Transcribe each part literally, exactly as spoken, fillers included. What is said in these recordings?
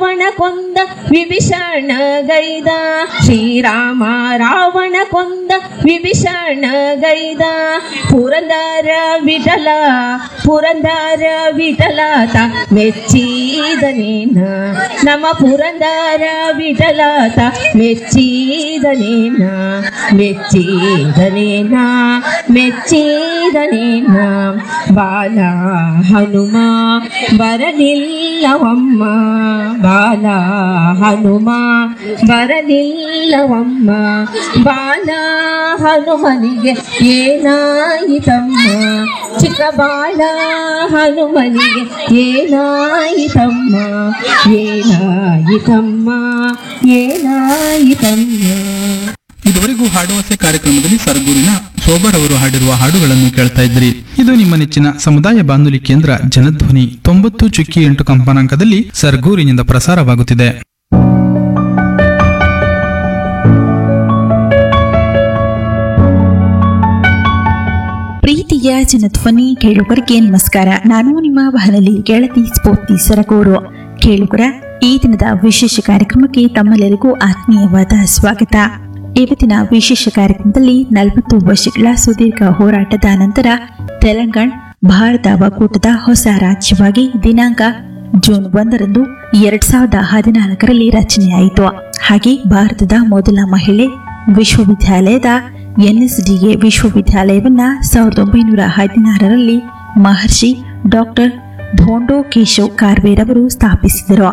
ರಾವಣ ಕೊಂದ ವಿಭೀಷಣ ಗೈದ ಶ್ರೀರಾಮ ರಾವಣ ಕೊಂದ ವಿಭೀಷಣ ಗೈದ ಪುರಂದರ ವಿಠಲ ಪುರಂದರ ವಿಠಲಾತ ಮೆಚ್ಚಿದನೇನ ನಮ್ಮ ಪುರಂದರ ವಿಠಲಾತ ಮೆಚ್ಚಿದನೇನ ಮೆಚ್ಚಿದನೇನ ಮೆಚ್ಚಿದನೇನ ಬಾಲ ಹನುಮ ಬರಲಿಲ್ಲವಮ್ಮ ಬಾಲ ಹನುಮ ಬರಲಿಲ್ಲವಮ್ಮ ಬಾಲ ಹನುಮನಿಗೆ ಏನಾಯಿತಮ್ಮ ಚಿಕ್ಕ ಬಾಳ ಹನುಮನಿಗೆ ಏನಾಯಿತಮ್ಮ ಏನಾಯಿತಮ್ಮ ಏನಾಯಿತಮ್ಮ. ಇದುವರೆಗೂ ಹಾಡುವಾಸೆ ಕಾರ್ಯಕ್ರಮದಲ್ಲಿ ಸರಗೂರಿನ ಶೋಭರವರು ಹಾಡಿರುವ ಹಾಡುಗಳನ್ನು ಕೇಳ್ತಾ ಇದ್ರಿ. ಇದು ನಿಮ್ಮ ನೆಚ್ಚಿನ ಸಮುದಾಯ ಬಾನುಲಿ ಕೇಂದ್ರ ಜನಧ್ವನಿ ತೊಂಬತ್ತು ಚುಕ್ಕಿ ಎಂಟು ಕಂಪನಾಂಕದಲ್ಲಿ ಸರಗೂರಿನಿಂದ ಪ್ರಸಾರವಾಗುತ್ತಿದೆ. ಪ್ರೀತಿಯ ಜನಧ್ವನಿ ಕೇಳುಗರಿಗೆ ನಮಸ್ಕಾರ. ನಾನು ನಿಮ್ಮ ಬಾನುಲಿ ಗೆಳತಿ ಸ್ಫೂರ್ತಿ ಸರಗೂರು. ಕೇಳುಗರ ಈ ದಿನದ ವಿಶೇಷ ಕಾರ್ಯಕ್ರಮಕ್ಕೆ ತಮ್ಮೆಲ್ಲರಿಗೂ ಆತ್ಮೀಯವಾದ ಸ್ವಾಗತ. ಇವತ್ತಿನ ವಿಶೇಷ ಕಾರ್ಯಕ್ರಮದಲ್ಲಿ ನಲವತ್ತು ವರ್ಷಗಳ ಸುದೀರ್ಘ ಹೋರಾಟದ ನಂತರ ತೆಲಂಗಾಣ ಭಾರತ ಒಕ್ಕೂಟದ ಹೊಸ ರಾಜ್ಯವಾಗಿ ದಿನಾಂಕ ಜೂನ್ ಒಂದರಂದು ಎರಡ್ ಸಾವಿರದ ಹದಿನಾಲ್ಕರಲ್ಲಿ ರಚನೆಯಾಯಿತು. ಹಾಗೆ ಭಾರತದ ಮೊದಲ ಮಹಿಳೆ ವಿಶ್ವವಿದ್ಯಾಲಯದ ಎನ್ಎಸ್ಡಿಎ ವಿಶ್ವವಿದ್ಯಾಲಯವನ್ನ ಸಾವಿರದ ಒಂಬೈನೂರ ಹದಿನಾರರಲ್ಲಿ ಮಹರ್ಷಿ ಡಾಕ್ಟರ್ ಧೋಂಡೋ ಕೇಶವ್ ಕಾರ್ವೇರ್ ಅವರು ಸ್ಥಾಪಿಸಿದರು.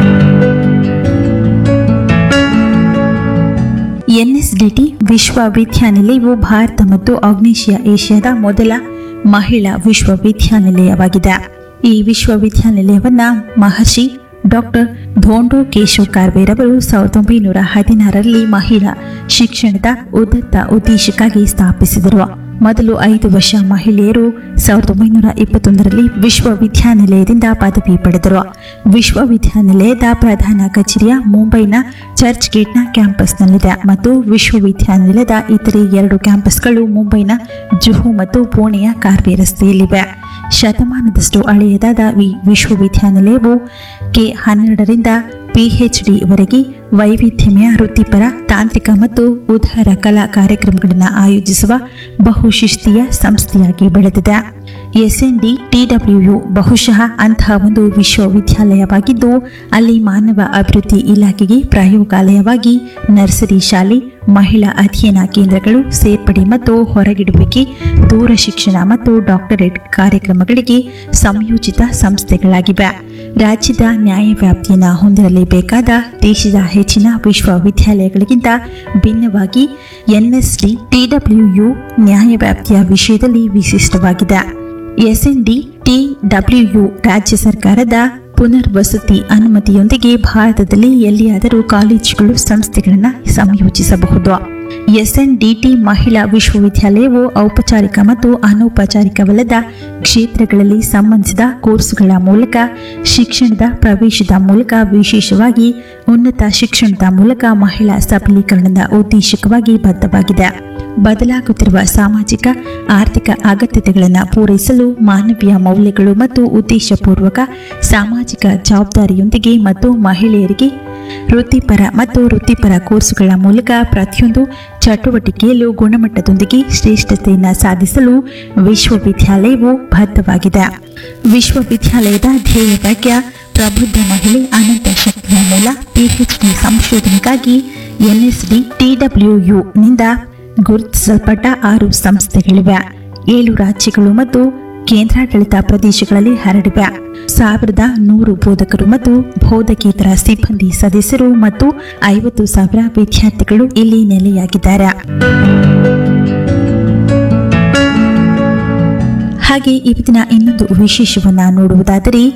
ಎನ್ಎಸ್ಡಿಟಿ ವಿಶ್ವವಿದ್ಯಾನಿಲಯವು ಭಾರತ ಮತ್ತು ಆಗ್ನೇಷ್ಯಾ ಏಷ್ಯಾದ ಮೊದಲ ಮಹಿಳಾ ವಿಶ್ವವಿದ್ಯಾನಿಲಯವಾಗಿದೆ. ಈ ವಿಶ್ವವಿದ್ಯಾನಿಲಯವನ್ನ ಮಹರ್ಷಿ ಡಾಕ್ಟರ್ ಧೋಂಡೋ ಕೇಶವ್ ಕಾರ್ವೇರ್ ಅವರು ಸಾವಿರದ ಒಂಬೈನೂರ ಹದಿನಾರರಲ್ಲಿ ಮಹಿಳಾ ಶಿಕ್ಷಣದ ಉನ್ನತ ಉದ್ದೇಶಕ್ಕಾಗಿ ಸ್ಥಾಪಿಸಿದರು. ಮೊದಲು ಐದು ವರ್ಷ ಮಹಿಳೆಯರು ಸಾವಿರದ ಒಂಬೈನೂರ ಇಪ್ಪತ್ತೊಂದರಲ್ಲಿ ವಿಶ್ವವಿದ್ಯಾನಿಲಯದಿಂದ ಪದವಿ ಪಡೆದರು. ವಿಶ್ವವಿದ್ಯಾನಿಲಯದ ಪ್ರಧಾನ ಕಚೇರಿಯ ಮುಂಬೈನ ಚರ್ಚ್ ಗೇಟ್ನ ಕ್ಯಾಂಪಸ್ನಲ್ಲಿದೆ ಮತ್ತು ವಿಶ್ವವಿದ್ಯಾನಿಲಯದ ಇತರೆ ಎರಡು ಕ್ಯಾಂಪಸ್ಗಳು ಮುಂಬೈನ ಜುಹು ಮತ್ತು ಪುಣೆಯ ಕಾರ್ವೆ ರಸ್ತೆಯಲ್ಲಿವೆ. ಶತಮಾನದಷ್ಟು ಹಳೆಯದಾದ ಈ ವಿಶ್ವವಿದ್ಯಾನಿಲಯವು ಕೆ ಹನ್ನೆರಡರಿಂದ ಪಿಎಚ್ಡಿ ವರೆಗೆ ವೈವಿಧ್ಯಮಯ ವೃತ್ತಿಪರ ತಾಂತ್ರಿಕ ಮತ್ತು ಉದಾರ ಕಲಾ ಕಾರ್ಯಕ್ರಮಗಳನ್ನು ಆಯೋಜಿಸುವ ಬಹುಶಿಸ್ತೀಯ ಸಂಸ್ಥೆಯಾಗಿ ಬೆಳೆದಿದೆ. ಎಸ್ಎನ್ಡಿ ಟಿಡಬ್ಲ್ಯೂಯು ಬಹುಶಃ ಅಂತಹ ಒಂದು ವಿಶ್ವವಿದ್ಯಾಲಯವಾಗಿದ್ದು ಅಲ್ಲಿ ಮಾನವ ಅಭಿವೃದ್ಧಿ ಇಲಾಖೆಗೆ ಪ್ರಯೋಗಾಲಯವಾಗಿ ನರ್ಸರಿ ಶಾಲೆ, ಮಹಿಳಾ ಅಧ್ಯಯನ ಕೇಂದ್ರಗಳು, ಸೇರ್ಪಡೆ ಮತ್ತು ಹೊರಗಿಡುವಿಕೆ, ದೂರ ಶಿಕ್ಷಣ ಮತ್ತು ಡಾಕ್ಟರೇಟ್ ಕಾರ್ಯಕ್ರಮಗಳಿಗೆ ಸಂಯೋಜಿತ ಸಂಸ್ಥೆಗಳಾಗಿವೆ. ರಾಜ್ಯದ ನ್ಯಾಯವ್ಯಾಪ್ತಿಯನ್ನು ಹೊಂದಿರಲೇಬೇಕಾದ ದೇಶದ ಹೆಚ್ಚಿನ ವಿಶ್ವವಿದ್ಯಾಲಯಗಳಿಗಿಂತ ಭಿನ್ನವಾಗಿ ಎನ್ಎಸ್ಡಿ ಟಿಡಬ್ಲ್ಯೂಯು ನ್ಯಾಯವ್ಯಾಪ್ತಿಯ ವಿಷಯದಲ್ಲಿ ವಿಶಿಷ್ಟವಾಗಿದೆ. ಎಸ್ಎನ್ಡಿ ಟಿಡಬ್ಲ್ಯೂಯು ರಾಜ್ಯ ಸರ್ಕಾರದ ಪುನರ್ವಸತಿ ಅನುಮತಿಯೊಂದಿಗೆ ಭಾರತದಲ್ಲಿ ಎಲ್ಲಿಯಾದರೂ ಕಾಲೇಜುಗಳು ಸಂಸ್ಥೆಗಳನ್ನು ಸಂಯೋಜಿಸಬಹುದು. ಎಸ್ಎನ್ಡಿಟಿ ಮಹಿಳಾ ವಿಶ್ವವಿದ್ಯಾಲಯವು ಔಪಚಾರಿಕ ಮತ್ತು ಅನೌಪಚಾರಿಕವಲ್ಲದ ಕ್ಷೇತ್ರಗಳಲ್ಲಿ ಸಂಬಂಧಿಸಿದ ಕೋರ್ಸುಗಳ ಮೂಲಕ ಶಿಕ್ಷಣದ ಪ್ರವೇಶದ ಮೂಲಕ ವಿಶೇಷವಾಗಿ ಉನ್ನತ ಶಿಕ್ಷಣದ ಮೂಲಕ ಮಹಿಳಾ ಸಬಲೀಕರಣದ ಉದ್ದೇಶಕವಾಗಿ ಬದ್ಧವಾಗಿದೆ. ಬದಲಾಗುತ್ತಿರುವ ಸಾಮಾಜಿಕ ಆರ್ಥಿಕ ಅಗತ್ಯತೆಗಳನ್ನು ಪೂರೈಸಲು ಮಾನವೀಯ ಮೌಲ್ಯಗಳು ಮತ್ತು ಉದ್ದೇಶಪೂರ್ವಕ ಸಾಮಾಜಿಕ ಜವಾಬ್ದಾರಿಯೊಂದಿಗೆ ಮತ್ತು ಮಹಿಳೆಯರಿಗೆ ವೃತ್ತಿಪರ ಮತ್ತು ವೃತ್ತಿಪರ ಕೋರ್ಸುಗಳ ಮೂಲಕ ಪ್ರತಿಯೊಂದು ಚಟುವಟಿಕೆಯಲ್ಲೂ ಗುಣಮಟ್ಟದೊಂದಿಗೆ ಶ್ರೇಷ್ಠತೆಯನ್ನು ಸಾಧಿಸಲು ವಿಶ್ವವಿದ್ಯಾಲಯವು ಬದ್ಧವಾಗಿದೆ. ವಿಶ್ವವಿದ್ಯಾಲಯದ ಧ್ಯೇಯ ವಾಕ್ಯ ಪ್ರಬುದ್ಧ ಮಹಿಳೆ ಅನಂತ ಶಕ್ತಿಯ ಮೂಲ. ಪಿಎಚ್ಡಿ ಸಂಶೋಧನೆಗಾಗಿ ಎನ್ಎಸ್ಡಿ ಟಿಡಬ್ಲ್ಯೂಯು ನಿಂದ ಗುರುತಿಸಲ್ಪಟ್ಟ ಆರು ಸಂಸ್ಥೆಗಳಿವೆ. ಏಳು ರಾಜ್ಯಗಳು ಮತ್ತು ಕೇಂದ್ರಾಡಳಿತ ಪ್ರದೇಶಗಳಲ್ಲಿ ಹರಡಿವೆ. ಸಾವಿರದ ನೂರು ಬೋಧಕರು ಮತ್ತು ಬೋಧಕೇತರ ಸಿಬ್ಬಂದಿ ಸದಸ್ಯರು ಮತ್ತು ಐವತ್ತು ಸಾವಿರ ವಿದ್ಯಾರ್ಥಿಗಳು ಇಲ್ಲಿ ನೆಲೆಯಾಗಿದ್ದಾರೆ. ಹಾಗೆ ಇವತ್ತಿನ ಇನ್ನೊಂದು ವಿಶೇಷವನ್ನ ನೋಡುವುದಾದರೆ